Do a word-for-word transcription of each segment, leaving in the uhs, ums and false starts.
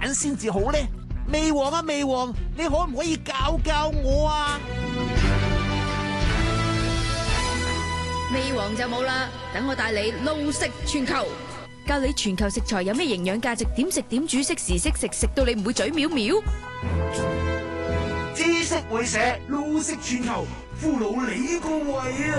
揀先至好呢？味王啊味王，你可唔可以教教我啊？ 味王就冇啦，等我帶你路食全球，教你全球食材有咩營養價值，點食點煮，適時適食，食到你唔會嘴藐藐。 知識會社，路食全球，俘虜你個胃啊！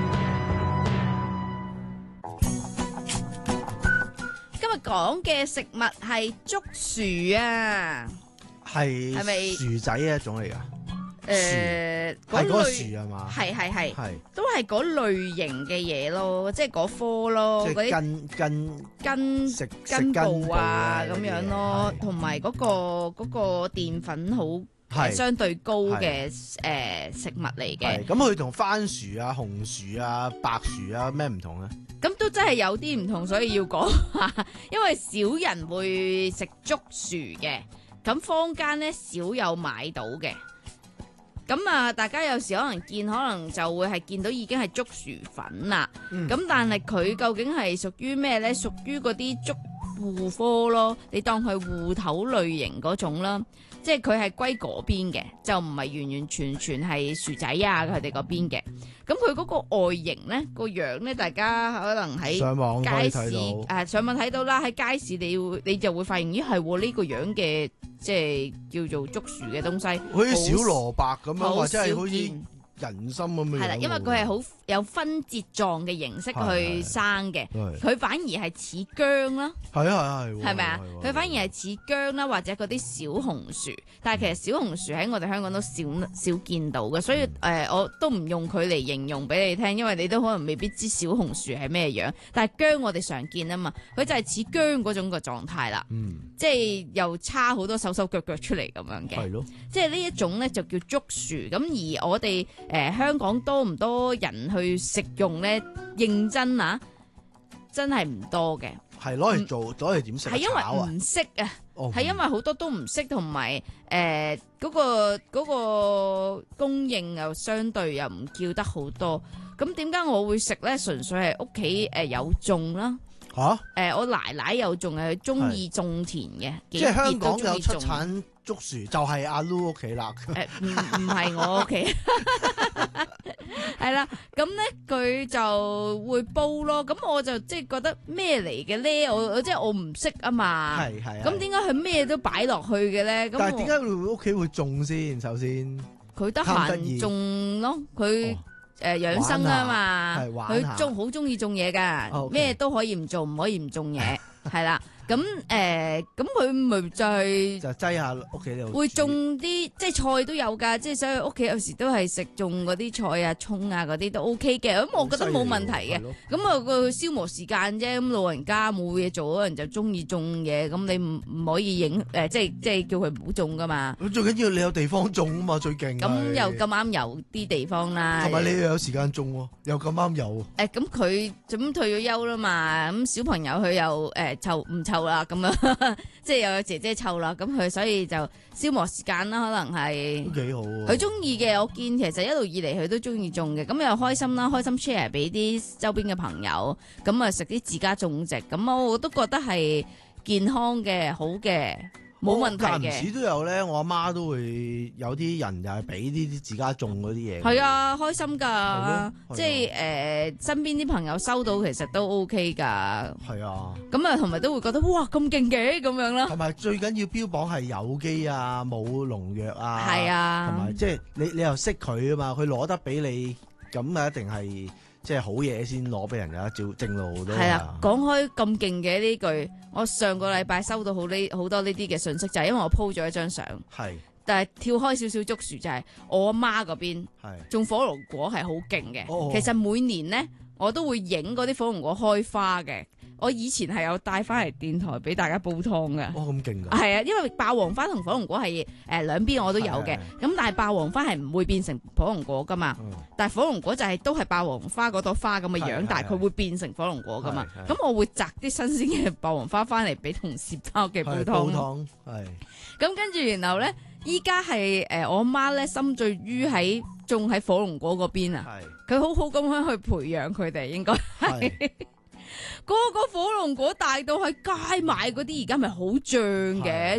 今日講嘅食物係竹薯啊， 係係咪薯仔一種嚟㗎？ 誒， 係嗰個薯係嘛？ 係係係， 係都係嗰類型嘅嘢咯，即係嗰科咯， 即係嗰啲根根根食根部啊咁食根部樣咯， 係同埋嗰個嗰個澱粉好係相對高嘅誒食物嚟嘅係。咁佢同番薯啊、紅薯啊、白薯啊咩唔同咧？ 咁都真係有啲唔同，所以要講下，因為少人會食竹薯嘅，咁坊間咧少有買到嘅。咁啊，大家有時可能見，可能就會係見到已經係竹薯粉啦。咁、 嗯但係佢究竟係屬於咩呢？屬於嗰啲竹芋科咯，你當佢芋頭類型嗰種啦。即係佢係歸嗰邊嘅，就唔係完完全全係薯仔啊佢哋嗰邊嘅。咁佢嗰個外形呢，個樣呢，大家可能喺上網可街市以睇誒、 到， 啊、上網睇到啦，喺街市你會你就會發現，咦係喎呢個樣嘅，即係叫做竹薯嘅東西。 好似小蘿蔔咁樣， 好或者係少好似見人參咁樣樣喎。 係啦，因為佢係好有分節狀嘅形式去生嘅， 係佢反而係似薑啦， 係啊係係係咪啊？ 係喎佢反而係似薑啦，或者嗰啲小紅薯，但係其實小紅薯喺我哋香港都少少見到嘅，所以誒、呃、我都唔用佢嚟形容俾你聽，因為你都可能未必知小紅薯係咩樣，但係薑我哋常見啊嘛，佢就係似薑嗰種嘅狀態啦， 嗯即係又叉好多手手腳腳出嚟咁樣嘅。 係咯， 即係呢一種咧就叫竹薯，咁而我哋誒、呃、香港多唔多人去食用咧？認真啊，真係唔多嘅， 係攞嚟做攞嚟點食啊？ 係因炒啊為唔識啊， 哦係因為好多都唔識，同埋誒嗰個嗰個供應又相對又唔叫得好多。咁點解我會食咧？純粹係屋企誒有種啦。 嚇， 誒，我奶奶有種嘅，佢中意種田嘅， 即係香港有幾熱都鍾意種出產竹薯，就係阿 Lu 屋企啦。 誒，唔唔係我屋企，係啦，咁咧佢就會煲咯，咁我就即係覺得咩嚟嘅咧？我我即係我唔識啊嘛， 係係。 咁點解佢咩都擺落去嘅咧？咁但係點解我會屋企會種先？首先佢得貪得意閒種咯，佢哦誒養生啊嘛， 玩下係玩下佢中好中意種嘢噶， 哦，OK 咩都可以唔做，唔可以唔種嘢，係啦。咁誒，咁佢咪就係就擠下屋企度會種啲即係菜都有㗎，即係所以屋企有時都係食種嗰啲菜啊、葱啊嗰啲都 OK 嘅，咁我覺得冇問題嘅。咁啊個消磨時間啫，咁老人家冇嘢做，可能就中意種嘢，咁你唔唔可以影誒，即係即係叫佢唔好種㗎嘛。 最緊要你有地方種啊嘛，最勁。 咁又咁啱有啲地方啦， 同埋你又有時間種喎，又咁啱有。 誒咁佢咁退咗休啦嘛，咁小朋友佢又誒湊唔湊啦咁樣，即係又有姐姐湊啦，咁佢所以就消磨時間啦，可能係都幾好喎。 佢中意嘅。我見其實一路以嚟佢都中意種嘅，咁又開心啦，開心 share 俾啲周邊嘅朋友，咁啊食啲自家種植，咁我都覺得係健康嘅，好嘅。冇問題嘅， 間唔時都有咧，我阿媽都會有啲人又係俾呢啲自家種嗰啲嘢。 係啊，開心㗎， 咯即係誒、呃、身邊啲朋友收到其實都 OK 㗎。 係啊， 咁啊，同埋都會覺得哇咁勁嘅咁樣啦。 同埋最緊要標榜係有機啊，冇農藥啊。 係啊， 同埋即係你你又識佢啊嘛，佢攞得俾你，咁啊一定係即係好嘢先攞俾人㗎，照正路都係啊。講開咁勁嘅呢句，我上個禮拜收到好呢好多呢啲嘅信息，就係因為我 po 咗一張相， 係但係跳開少少竹樹就係我阿媽嗰邊係種火龍果係好勁嘅。 哦其實每年呢，我都會影嗰啲火龍果開花嘅。我以前係有帶翻嚟電台俾大家煲湯嘅。 哦咁勁㗎。 係啊，因為霸王花同火龍果係誒兩邊我都有嘅，咁但係霸王花係唔會變成火龍果噶嘛， 嗯但係火龍果就係都係霸王花嗰朵花咁嘅樣， 係係但係佢會變成火龍果噶嘛， 係係咁我會摘啲新鮮嘅霸王花翻嚟俾同事包嘅煲係煲湯。 湯係咁跟住然後咧，依家係誒我媽咧心醉於喺種喺火龍果嗰邊啊， 係佢好好咁樣去培養佢哋，應該係。 係嗰個火龍果大到喺街買嗰啲，而家咪好漲嘅，